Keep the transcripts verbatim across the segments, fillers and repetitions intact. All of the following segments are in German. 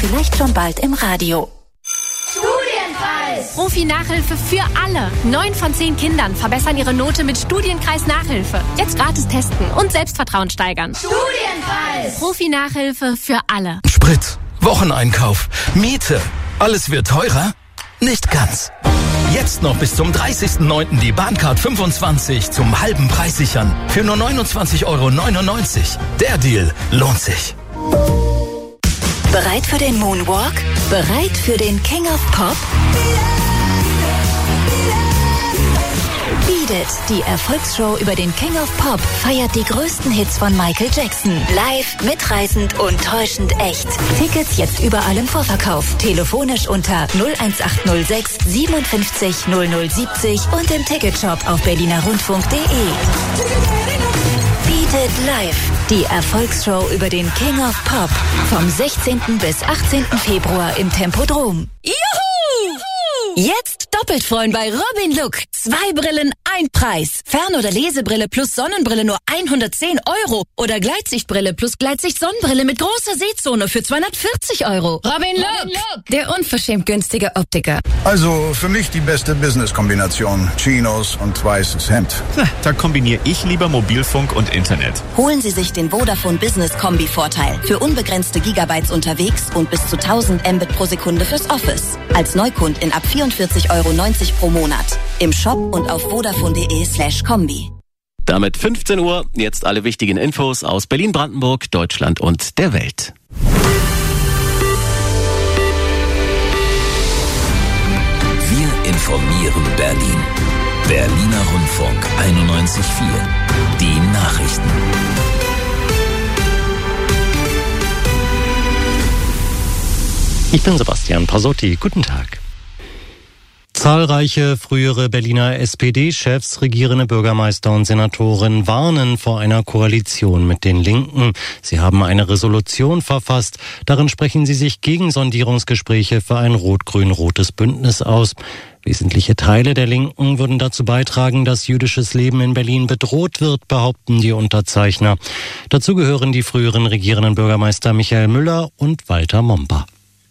Vielleicht schon bald im Radio. Studienkreis! Profi-Nachhilfe für alle. Neun von zehn Kindern verbessern ihre Note mit Studienkreis-Nachhilfe. Jetzt gratis testen und Selbstvertrauen steigern. Studienkreis! Profi-Nachhilfe für alle. Sprit, Wocheneinkauf, Miete. Alles wird teurer? Nicht ganz. Jetzt noch bis zum dreißigsten neunten die Bahncard fünfundzwanzig zum halben Preis sichern. Für nur neunundzwanzig Euro neunundneunzig. Der Deal lohnt sich. Bereit für den Moonwalk? Bereit für den King of Pop? Beat It, die Erfolgsshow über den King of Pop, feiert die größten Hits von Michael Jackson. Live, mitreißend und täuschend echt. Tickets jetzt überall im Vorverkauf. Telefonisch unter null eins acht null sechs siebenundfünfzig null null siebzig und im Ticketshop auf berliner rundfunk punkt de. Beat It Live, die Erfolgsshow über den King of Pop. Vom sechzehnten bis achtzehnten Februar im Tempodrom. Juhu! Jetzt doppelt freuen bei Robin Look. Zwei Brillen, ein Preis. Fern- oder Lesebrille plus Sonnenbrille nur hundertzehn Euro. Oder Gleitsichtbrille plus Gleitsicht-Sonnenbrille mit großer Sehzone für zweihundertvierzig Euro. Robin Look, Robin Look, der unverschämt günstige Optiker. Also für mich die beste Business-Kombination. Chinos und weißes Hemd. Da kombiniere ich lieber Mobilfunk und Internet. Holen Sie sich den Vodafone Business Kombi-Vorteil. Für unbegrenzte Gigabytes unterwegs und bis zu tausend Mbit pro Sekunde fürs Office. Als Neukundin ab vierundvierzig Euro neunzig pro Monat. Im Shop und auf vodafone.de slash Kombi. Damit fünfzehn Uhr, jetzt alle wichtigen Infos aus Berlin, Brandenburg, Deutschland und der Welt. Wir informieren Berlin. Berliner Rundfunk einundneunzig Komma vier. Die Nachrichten. Ich bin Sebastian Pasotti. Guten Tag. Zahlreiche frühere Berliner S P D-Chefs, regierende Bürgermeister und Senatoren warnen vor einer Koalition mit den Linken. Sie haben eine Resolution verfasst. Darin sprechen sie sich gegen Sondierungsgespräche für ein rot-grün-rotes Bündnis aus. Wesentliche Teile der Linken würden dazu beitragen, dass jüdisches Leben in Berlin bedroht wird, behaupten die Unterzeichner. Dazu gehören die früheren regierenden Bürgermeister Michael Müller und Walter Momper.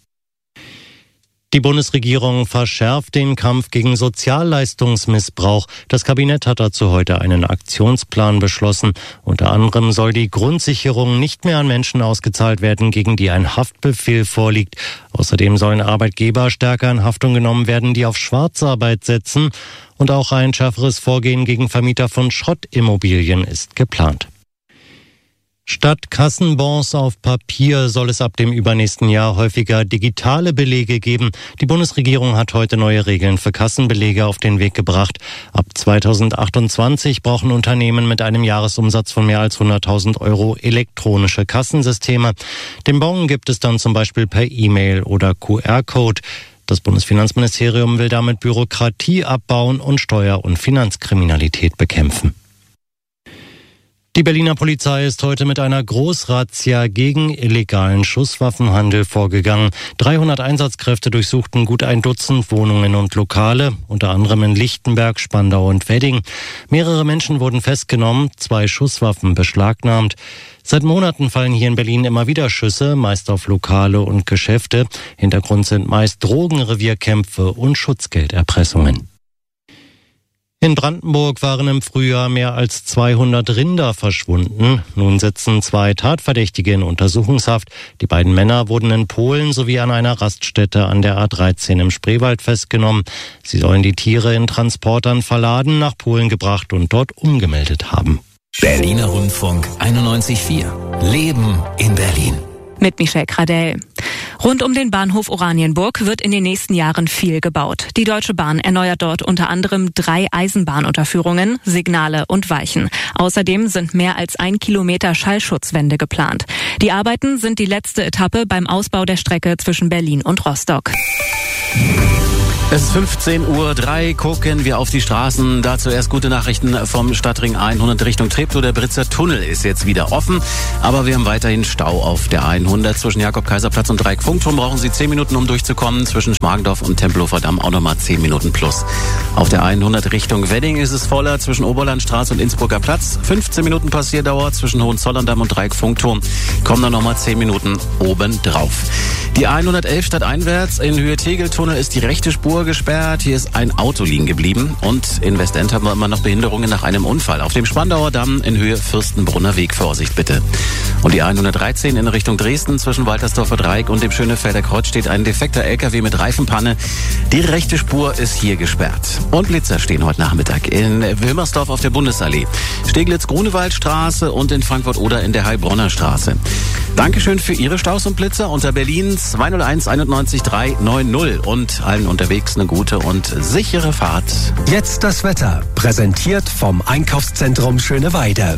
Die Bundesregierung verschärft den Kampf gegen Sozialleistungsmissbrauch. Das Kabinett hat dazu heute einen Aktionsplan beschlossen. Unter anderem soll die Grundsicherung nicht mehr an Menschen ausgezahlt werden, gegen die ein Haftbefehl vorliegt. Außerdem sollen Arbeitgeber stärker in Haftung genommen werden, die auf Schwarzarbeit setzen. Und auch ein schärferes Vorgehen gegen Vermieter von Schrottimmobilien ist geplant. Statt Kassenbons auf Papier soll es ab dem übernächsten Jahr häufiger digitale Belege geben. Die Bundesregierung hat heute neue Regeln für Kassenbelege auf den Weg gebracht. Ab zweitausendachtundzwanzig brauchen Unternehmen mit einem Jahresumsatz von mehr als hunderttausend Euro elektronische Kassensysteme. Den Bon gibt es dann zum Beispiel per E-Mail oder Q R-Code. Das Bundesfinanzministerium will damit Bürokratie abbauen und Steuer- und Finanzkriminalität bekämpfen. Die Berliner Polizei ist heute mit einer Großrazzia gegen illegalen Schusswaffenhandel vorgegangen. dreihundert Einsatzkräfte durchsuchten gut ein Dutzend Wohnungen und Lokale, unter anderem in Lichtenberg, Spandau und Wedding. Mehrere Menschen wurden festgenommen, zwei Schusswaffen beschlagnahmt. Seit Monaten fallen hier in Berlin immer wieder Schüsse, meist auf Lokale und Geschäfte. Hintergrund sind meist Drogenrevierkämpfe und Schutzgelderpressungen. In Brandenburg waren im Frühjahr mehr als zweihundert Rinder verschwunden. Nun sitzen zwei Tatverdächtige in Untersuchungshaft. Die beiden Männer wurden in Polen sowie an einer Raststätte an der A dreizehn im Spreewald festgenommen. Sie sollen die Tiere in Transportern verladen, nach Polen gebracht und dort umgemeldet haben. Berliner Rundfunk einundneunzig Komma vier. Leben in Berlin. Mit Michelle Kradell. Rund um den Bahnhof Oranienburg wird in den nächsten Jahren viel gebaut. Die Deutsche Bahn erneuert dort unter anderem drei Eisenbahnunterführungen, Signale und Weichen. Außerdem sind mehr als ein Kilometer Schallschutzwände geplant. Die Arbeiten sind die letzte Etappe beim Ausbau der Strecke zwischen Berlin und Rostock. Es ist fünfzehn Uhr drei, gucken wir auf die Straßen. Dazu erst gute Nachrichten vom Stadtring hundert Richtung Treptow. Der Britzer Tunnel ist jetzt wieder offen, aber wir haben weiterhin Stau auf der hundert. Zwischen Jakob-Kaiser-Platz und Dreieck-Funkturm brauchen Sie zehn Minuten, um durchzukommen. Zwischen Schmargendorf und Tempelhofer Damm auch nochmal zehn Minuten plus. Auf der hundert Richtung Wedding ist es voller. Zwischen Oberlandstraße und Innsbrucker Platz fünfzehn Minuten Passierdauer. Zwischen Hohenzollern-Damm und Dreieck-Funkturm kommen dann nochmal zehn Minuten oben drauf. Die hundertelf stadteinwärts in Höhe Tegeltunnel ist die rechte Spur gesperrt. Hier ist ein Auto liegen geblieben. Und in Westend haben wir immer noch Behinderungen nach einem Unfall. Auf dem Spandauer Damm in Höhe Fürstenbrunner Weg. Vorsicht bitte. Und die hundertdreizehn in Richtung Dresden zwischen Waltersdorfer Dreieck und dem Schönefelder Kreuz steht ein defekter L K W mit Reifenpanne. Die rechte Spur ist hier gesperrt. Und Blitzer stehen heute Nachmittag in Wilmersdorf auf der Bundesallee, Steglitz-Grunewaldstraße und in Frankfurt-Oder in der Heilbronner Straße. Dankeschön für Ihre Staus und Blitzer unter Berlin zwei null eins einundneunzig drei neun null und allen unterwegs eine gute und sichere Fahrt. Jetzt das Wetter, präsentiert vom Einkaufszentrum Schöneweide.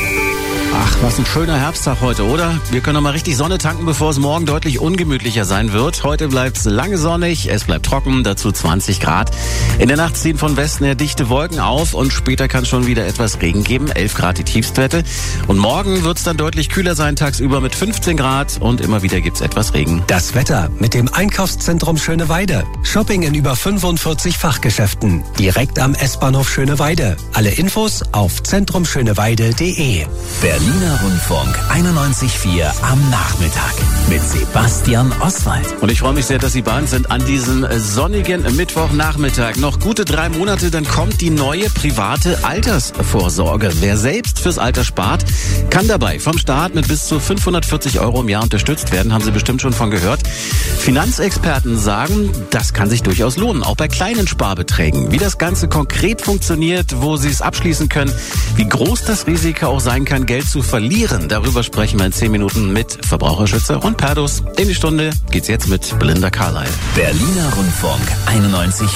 Ach, was ein schöner Herbsttag heute, oder? Wir können noch mal richtig Sonne tanken, bevor es morgen deutlich ungemütlicher sein wird. Heute bleibt es lange sonnig, es bleibt trocken, dazu zwanzig Grad. In der Nacht ziehen von Westen her dichte Wolken auf und später kann es schon wieder etwas Regen geben. elf Grad die Tiefstwerte. Und morgen wird es dann deutlich kühler sein, tagsüber mit fünfzehn Grad und immer wieder gibt es etwas Regen. Das Wetter mit dem Einkaufszentrum Schöneweide. Shopping in über fünfundvierzig Fachgeschäften. Direkt am S-Bahnhof Schöneweide. Alle Infos auf zentrumschöneweide punkt de. Berliner Rundfunk einundneunzig Komma vier am Nachmittag mit Sebastian Oswald. Und ich freue mich sehr, dass Sie bei uns sind an diesem sonnigen Mittwochnachmittag. Noch gute drei Monate, dann kommt die neue private Altersvorsorge. Wer selbst fürs Alter spart, kann dabei vom Staat mit bis zu fünfhundertvierzig Euro im Jahr unterstützt werden. Haben Sie bestimmt schon von gehört. Finanzexperten sagen, das kann sich durchaus lohnen, auch bei kleinen Sparbeträgen. Wie das Ganze konkret funktioniert, wo Sie es abschließen können, wie groß das Risiko auch sein kann, Geld zu verlieren. Darüber sprechen wir in zehn Minuten mit Verbraucherschützer Ron Perdus. In die Stunde geht's jetzt mit Belinda Carlisle. Berliner Rundfunk einundneunzig